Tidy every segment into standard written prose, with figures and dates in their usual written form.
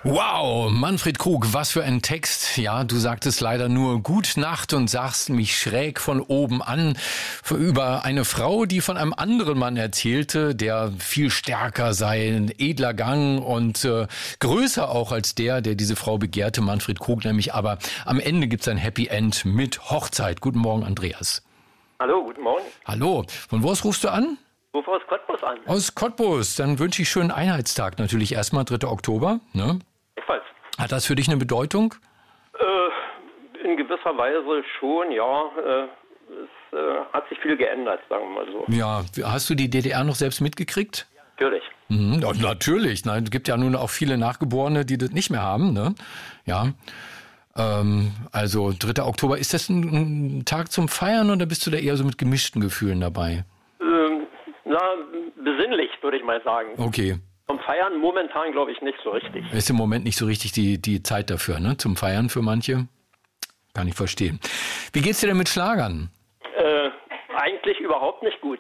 Wow, Manfred Krug, was für ein Text. Ja, du sagtest leider nur Gut Nacht und sahst mich schräg von oben an über eine Frau, die von einem anderen Mann erzählte, der viel stärker sei, ein edler Gang und größer auch als der diese Frau begehrte, Manfred Krug nämlich. Aber am Ende gibt's ein Happy End mit Hochzeit. Guten Morgen, Andreas. Hallo, guten Morgen. Hallo, von wo aus rufst du an? Ruf aus Cottbus an. Aus Cottbus, dann wünsche ich schönen Einheitstag natürlich erstmal, 3. Oktober, ne? Ebenfalls. Hat das für dich eine Bedeutung? In gewisser Weise schon, ja. Es hat sich viel geändert, sagen wir mal so. Ja, hast du die DDR noch selbst mitgekriegt? Natürlich. Mhm, natürlich. Nein, es gibt ja nun auch viele Nachgeborene, die das nicht mehr haben, ne? Ja. Also 3. Oktober, ist das ein Tag zum Feiern oder bist du da eher so mit gemischten Gefühlen dabei? Besinnlich, würde ich mal sagen. Okay. Zum Feiern momentan, glaube ich, nicht so richtig. Ist im Moment nicht so richtig die Zeit dafür, ne? Zum Feiern für manche. Kann ich verstehen. Wie geht's dir denn mit Schlagern? Eigentlich überhaupt nicht gut.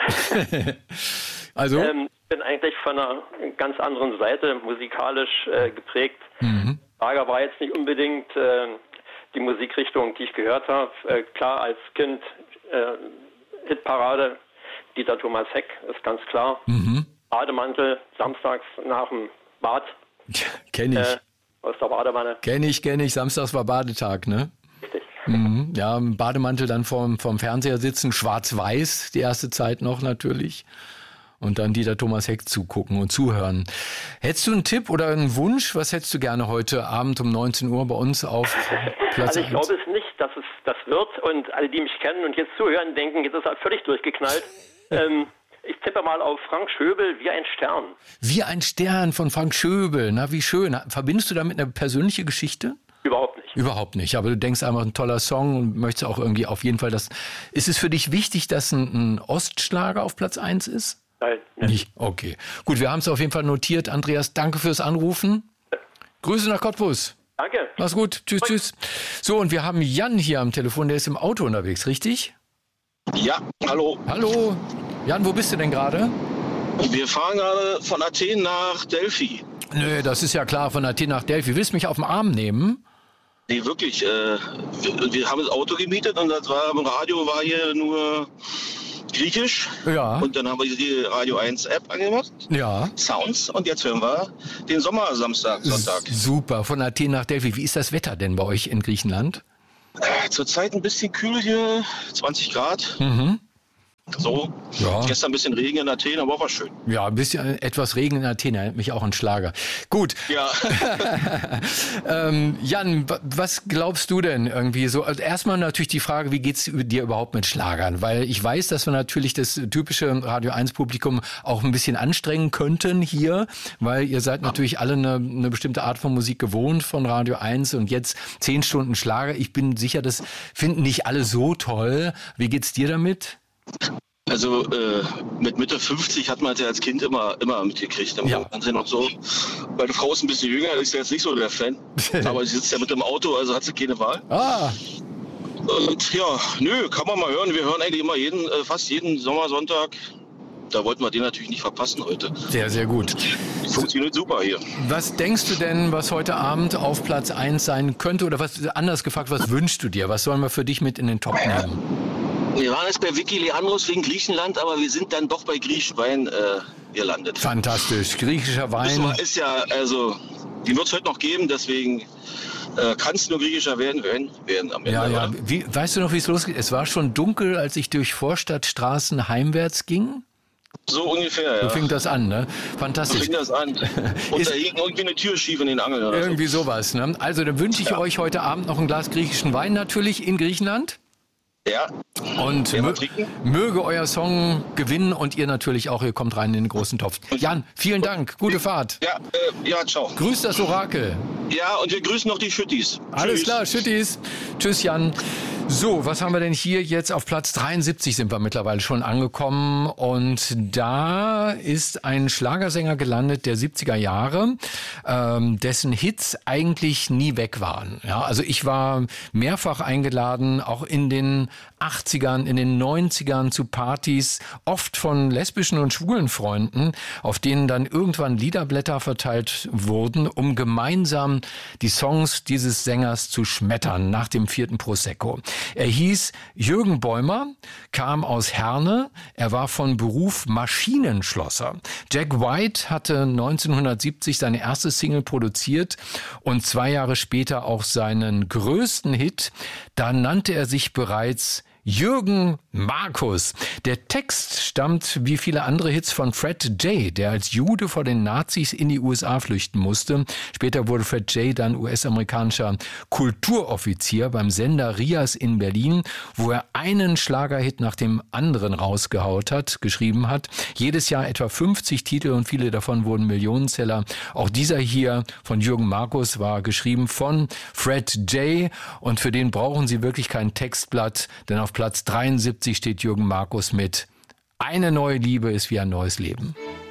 Also? Ich bin eigentlich von einer ganz anderen Seite musikalisch geprägt. Mhm. Schlager war jetzt nicht unbedingt die Musikrichtung, die ich gehört habe. Klar, als Kind Hitparade, Dieter Thomas Heck, ist ganz klar. Mhm. Bademantel, samstags nach dem Bad. Kenn ich. Aus der Badewanne. Kenn ich. Samstags war Badetag, ne? Richtig. Mhm. Ja, im Bademantel dann vorm Fernseher sitzen, schwarz-weiß, die erste Zeit noch natürlich. Und dann Dieter Thomas Heck zugucken und zuhören. Hättest du einen Tipp oder einen Wunsch? Was hättest du gerne heute Abend um 19 Uhr bei uns auf Platz 1? Also ich glaube es nicht, dass es das wird. Und alle, die mich kennen und jetzt zuhören, denken, jetzt ist er völlig durchgeknallt. Ich tippe mal auf Frank Schöbel, Wie ein Stern. Wie ein Stern von Frank Schöbel. Na, wie schön. Verbindest du damit eine persönliche Geschichte? Überhaupt nicht. Überhaupt nicht. Aber du denkst einfach, ein toller Song und möchtest auch irgendwie auf jeden Fall das. Ist es für dich wichtig, dass ein Ostschlager auf Platz 1 ist? Nein. Nicht? Okay. Gut, wir haben es auf jeden Fall notiert. Andreas, danke fürs Anrufen. Grüße nach Cottbus. Danke. Mach's gut. Tschüss, tschüss. So, und wir haben Jan hier am Telefon. Der ist im Auto unterwegs, richtig? Ja, hallo. Hallo. Jan, wo bist du denn gerade? Wir fahren gerade von Athen nach Delphi. Nö, das ist ja klar, von Athen nach Delphi. Willst du mich auf den Arm nehmen? Nee, wirklich. Wir haben das Auto gemietet und das war im Radio war hier nur Griechisch. Ja. Und dann haben wir die Radio 1 App angemacht. Ja. Sounds. Und jetzt hören wir den Sommersamstag, Sonntag. Super, von Athen nach Delphi. Wie ist das Wetter denn bei euch in Griechenland? Zurzeit ein bisschen kühl hier, 20 Grad. Mhm. So, ja. Gestern ein bisschen Regen in Athen, aber war schön. Ja, ein bisschen etwas Regen in Athen, erinnert mich auch an Schlager. Gut. Ja. Jan, was glaubst du denn irgendwie so? Also erstmal natürlich die Frage, wie geht's dir überhaupt mit Schlagern? Weil ich weiß, dass wir natürlich das typische Radio 1 Publikum auch ein bisschen anstrengen könnten hier, weil ihr seid natürlich alle eine bestimmte Art von Musik gewohnt von Radio 1 und jetzt 10 Stunden Schlager. Ich bin sicher, das finden nicht alle so toll. Wie geht's dir damit? Also mit Mitte 50 hat man es ja als Kind immer mitgekriegt. Im Fernsehen und so. Meine Frau ist ein bisschen jünger, ist ja jetzt nicht so der Fan. Aber sie sitzt ja mit im Auto, also hat sie keine Wahl. Ah. Und ja, kann man mal hören. Wir hören eigentlich immer fast jeden Sommersonntag. Da wollten wir den natürlich nicht verpassen heute. Sehr, sehr gut. Funktioniert super hier. Was denkst du denn, was heute Abend auf Platz 1 sein könnte? Oder was anders gefragt, was wünschst du dir? Was sollen wir für dich mit in den Top nehmen? Wir waren jetzt bei Vicky Leandros wegen Griechenland, aber wir sind dann doch bei griechischen Wein gelandet. Fantastisch. Griechischer Wein. Ist ja, also, die wird es heute noch geben, deswegen kann es nur griechischer werden am Ende. Ja. Weißt du noch, wie es losgeht? Es war schon dunkel, als ich durch Vorstadtstraßen heimwärts ging. So ungefähr, ja. So fing das an, ne? Fantastisch. So fing das an. Und da hing irgendwie eine Tür schief in den Angeln. Oder irgendwie sowas, ne? Also, dann wünsche ich euch heute Abend noch ein Glas griechischen Wein natürlich in Griechenland. Ja. Und möge euer Song gewinnen und ihr natürlich auch, ihr kommt rein in den großen Topf. Jan, vielen Dank, gute Fahrt. Ja, ciao. Grüß das Orakel. Ja, und wir grüßen noch die Schüttis. Alles klar, Schüttis. Tschüss, Jan. So, was haben wir denn hier jetzt? Auf Platz 73 sind wir mittlerweile schon angekommen und da ist ein Schlagersänger gelandet der 70er Jahre, dessen Hits eigentlich nie weg waren. Ja, also ich war mehrfach eingeladen, auch in den 80ern, in den 90ern zu Partys, oft von lesbischen und schwulen Freunden, auf denen dann irgendwann Liederblätter verteilt wurden, um gemeinsam die Songs dieses Sängers zu schmettern nach dem 4. Prosecco. Er hieß Jürgen Bäumer, kam aus Herne, er war von Beruf Maschinenschlosser. Jack White hatte 1970 seine erste Single produziert und 2 Jahre später auch seinen größten Hit. Da nannte er sich bereits Jürgen Markus. Der Text stammt wie viele andere Hits von Fred J., der als Jude vor den Nazis in die USA flüchten musste. Später wurde Fred J. dann US-amerikanischer Kulturoffizier beim Sender RIAS in Berlin, wo er einen Schlagerhit nach dem anderen geschrieben hat. Jedes Jahr etwa 50 Titel und viele davon wurden Millionenseller. Auch dieser hier von Jürgen Markus war geschrieben von Fred J. und für den brauchen Sie wirklich kein Textblatt, denn auf Platz 73 steht Jürgen Markus mit Eine neue Liebe ist wie ein neues Leben.